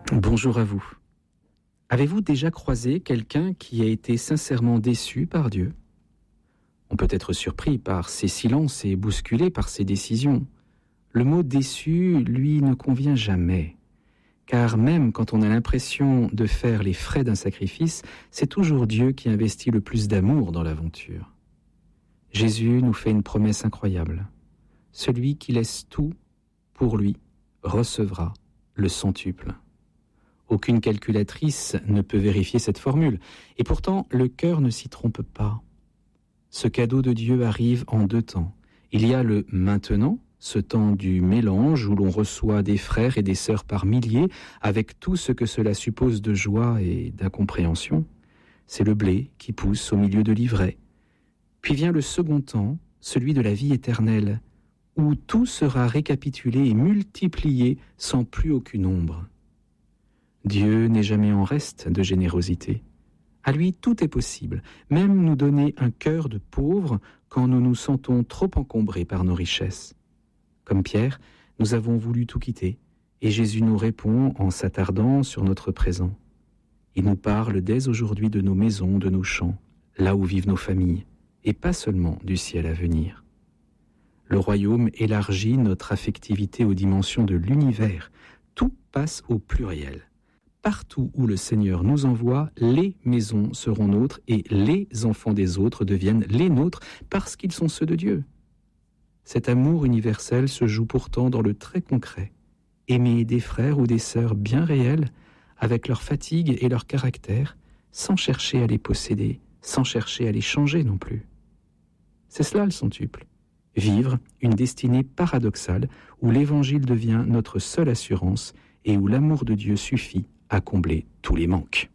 Bonjour à vous. Avez-vous déjà croisé quelqu'un qui a été sincèrement déçu par Dieu ? On peut être surpris par ses silences et bousculé par ses décisions. Le mot déçu, lui, ne convient jamais. Car même quand on a l'impression de faire les frais d'un sacrifice, c'est toujours Dieu qui investit le plus d'amour dans l'aventure. Jésus nous fait une promesse incroyable. Celui qui laisse tout pour lui recevra le centuple. Aucune calculatrice ne peut vérifier cette formule, et pourtant le cœur ne s'y trompe pas. Ce cadeau de Dieu arrive en deux temps. Il y a le maintenant, ce temps du mélange où l'on reçoit des frères et des sœurs par milliers, avec tout ce que cela suppose de joie et d'incompréhension. C'est le blé qui pousse au milieu de l'ivraie. Puis vient le second temps, celui de la vie éternelle, où tout sera récapitulé et multiplié sans plus aucune ombre. Dieu n'est jamais en reste de générosité. À lui, tout est possible, même nous donner un cœur de pauvre quand nous nous sentons trop encombrés par nos richesses. Comme Pierre, nous avons voulu tout quitter, et Jésus nous répond en s'attardant sur notre présent. Il nous parle dès aujourd'hui de nos maisons, de nos champs, là où vivent nos familles, et pas seulement du ciel à venir. Le royaume élargit notre affectivité aux dimensions de l'univers. Tout passe au pluriel. Partout où le Seigneur nous envoie, les maisons seront nôtres et les enfants des autres deviennent les nôtres parce qu'ils sont ceux de Dieu. Cet amour universel se joue pourtant dans le très concret. Aimer des frères ou des sœurs bien réels, avec leur fatigue et leur caractère, sans chercher à les posséder, sans chercher à les changer non plus. C'est cela le centuple. Vivre une destinée paradoxale où l'Évangile devient notre seule assurance et où l'amour de Dieu suffit à combler tous les manques.